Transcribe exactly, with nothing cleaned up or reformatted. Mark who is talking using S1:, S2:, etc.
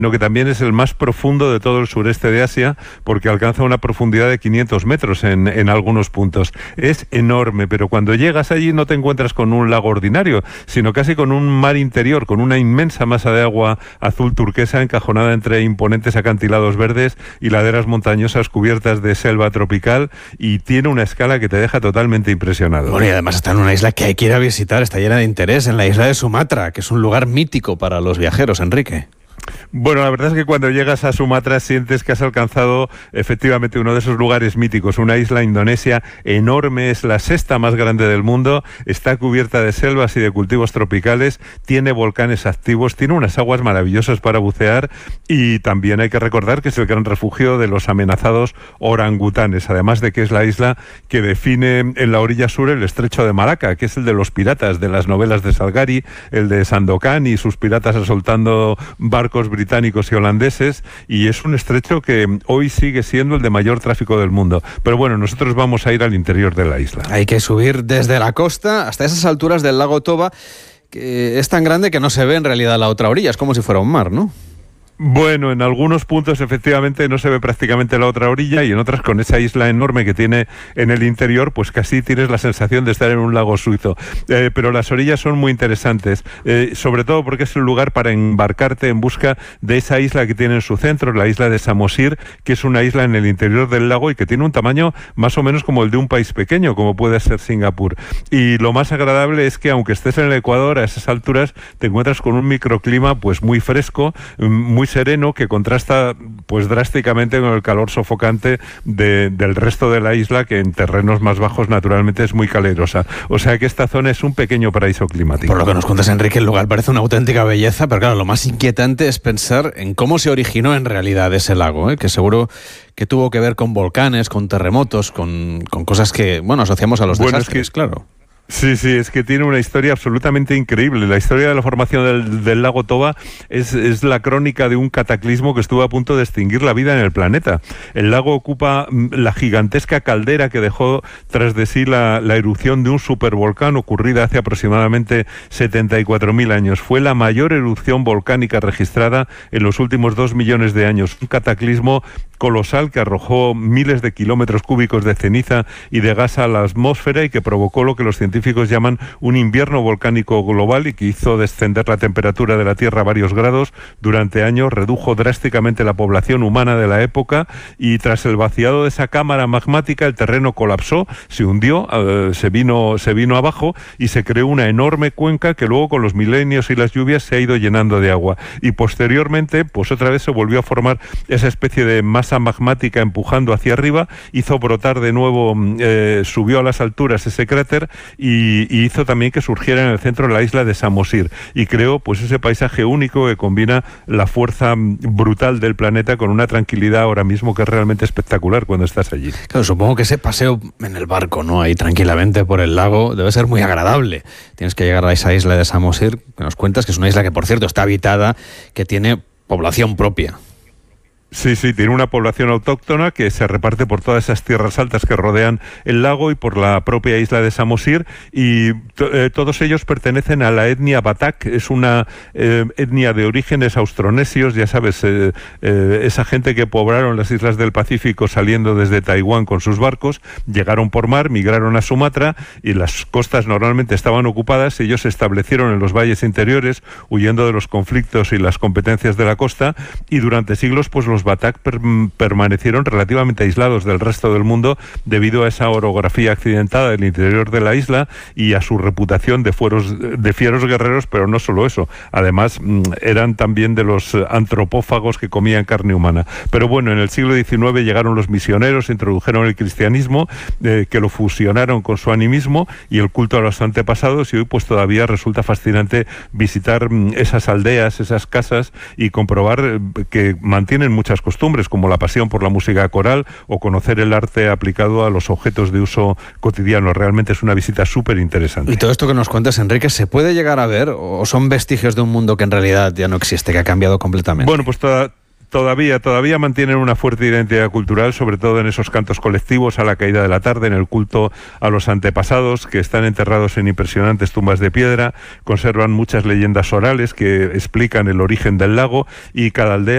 S1: que también es el más profundo de todo el sureste de Asia, porque alcanza una profundidad de quinientos metros en, en algunos puntos. Es enorme, pero cuando llegas allí no te encuentras con un lago ordinario, sino casi con un mar interior, con una inmensa masa de agua azul turquesa encajonada entre imponentes acantilados verdes y laderas montañosas cubiertas de selva tropical, y tiene una escala que te deja totalmente impresionado.
S2: Bueno, y además está en una isla que hay que ir a visitar, está llena de interés, en la isla de Sumatra, que es un lugar mítico para los viajeros, Enrique.
S1: Bueno, la verdad es que cuando llegas a Sumatra sientes que has alcanzado efectivamente uno de esos lugares míticos, una isla indonesia enorme, es la sexta más grande del mundo, está cubierta de selvas y de cultivos tropicales, tiene volcanes activos, tiene unas aguas maravillosas para bucear, y también hay que recordar que es el gran refugio de los amenazados orangutanes, además de que es la isla que define en la orilla sur el estrecho de Malaca, que es el de los piratas de las novelas de Salgari, el de Sandokan y sus piratas asoltando barcos británicos y holandeses, y es un estrecho que hoy sigue siendo el de mayor tráfico del mundo. Pero bueno, nosotros vamos a ir al interior de la isla.
S2: Hay que subir desde la costa hasta esas alturas del lago Toba, que es tan grande que no se ve en realidad la otra orilla, es como si fuera un mar, ¿no?
S1: Bueno, en algunos puntos efectivamente no se ve prácticamente la otra orilla, y en otras, con esa isla enorme que tiene en el interior, pues casi tienes la sensación de estar en un lago suizo. Eh, pero las orillas son muy interesantes, eh, sobre todo porque es el lugar para embarcarte en busca de esa isla que tiene en su centro, la isla de Samosir, que es una isla en el interior del lago y que tiene un tamaño más o menos como el de un país pequeño, como puede ser Singapur. Y lo más agradable es que, aunque estés en el Ecuador, a esas alturas te encuentras con un microclima pues muy fresco, muy sereno, que contrasta pues drásticamente con el calor sofocante de, del resto de la isla, que en terrenos más bajos naturalmente es muy calurosa. O sea que esta zona es un pequeño paraíso climático.
S2: Por lo que nos cuentas, Enrique, el lugar parece una auténtica belleza, pero claro, lo más inquietante es pensar en cómo se originó en realidad ese lago, ¿eh? Que seguro que tuvo que ver con volcanes, con terremotos, con, con cosas que, bueno, asociamos a los
S1: bueno,
S2: desastres,
S1: es que...
S2: claro.
S1: Sí, sí, es que tiene una historia absolutamente increíble. La historia de la formación del, del lago Toba es, es la crónica de un cataclismo que estuvo a punto de extinguir la vida en el planeta. El lago ocupa la gigantesca caldera que dejó tras de sí la, la erupción de un supervolcán ocurrida hace aproximadamente setenta y cuatro mil años. Fue la mayor erupción volcánica registrada en los últimos dos millones de años. Un cataclismo colosal que arrojó miles de kilómetros cúbicos de ceniza y de gas a la atmósfera, y que provocó lo que los científicos llaman un invierno volcánico global, y que hizo descender la temperatura de la Tierra varios grados durante años, redujo drásticamente la población humana de la época, y tras el vaciado de esa cámara magmática el terreno colapsó, se hundió, eh, se vino, se vino abajo, y se creó una enorme cuenca que luego, con los milenios y las lluvias, se ha ido llenando de agua, y posteriormente pues otra vez se volvió a formar esa especie de masa magmática empujando hacia arriba, hizo brotar de nuevo, eh, subió a las alturas ese cráter, y, y hizo también que surgiera en el centro la isla de Samosir, y creó pues ese paisaje único que combina la fuerza brutal del planeta con una tranquilidad ahora mismo que es realmente espectacular cuando estás allí.
S2: Claro, supongo que ese paseo en el barco, ¿no?, ahí tranquilamente por el lago, debe ser muy agradable. Tienes que llegar a esa isla de Samosir, que nos cuentas que es una isla que, por cierto, está habitada, que tiene población propia.
S1: Sí, sí, tiene una población autóctona que se reparte por todas esas tierras altas que rodean el lago y por la propia isla de Samosir, y to, eh, todos ellos pertenecen a la etnia Batak. Es una eh, etnia de orígenes austronesios, ya sabes, eh, eh, esa gente que poblaron las islas del Pacífico saliendo desde Taiwán con sus barcos, llegaron por mar, migraron a Sumatra, y las costas normalmente estaban ocupadas. Ellos se establecieron en los valles interiores, huyendo de los conflictos y las competencias de la costa, y durante siglos pues los Batak per permanecieron relativamente aislados del resto del mundo debido a esa orografía accidentada del interior de la isla y a su reputación de, fueros, de fieros guerreros, pero no solo eso, además eran también de los antropófagos que comían carne humana. Pero bueno, en el siglo diecinueve llegaron los misioneros, introdujeron el cristianismo, eh, que lo fusionaron con su animismo y el culto a los antepasados, y hoy pues todavía resulta fascinante visitar esas aldeas, esas casas, y comprobar que mantienen muchas costumbres, como la pasión por la música coral o conocer el arte aplicado a los objetos de uso cotidiano. Realmente es una visita súper interesante.
S2: Y todo esto que nos cuentas, Enrique, ¿se puede llegar a ver o son vestigios de un mundo que en realidad ya no existe, que ha cambiado completamente?
S1: Bueno, pues toda... Todavía, todavía mantienen una fuerte identidad cultural, sobre todo en esos cantos colectivos a la caída de la tarde, en el culto a los antepasados, que están enterrados en impresionantes tumbas de piedra. Conservan muchas leyendas orales que explican el origen del lago, y cada aldea